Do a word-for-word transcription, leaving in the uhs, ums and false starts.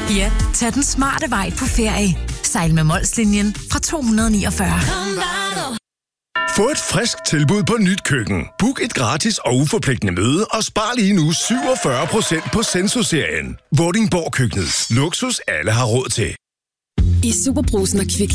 Ja, tag den smarte vej på ferie. Sejl med Molslinjen fra to hundrede niogfyrre. Få et frisk tilbud på nyt køkken. Book et gratis og uforpligtende møde og spar lige nu syvogfyrre procent på Senso-serien. Vordingborg Køkkenet. Luksus alle har råd til. I Superbrusen og Kvickly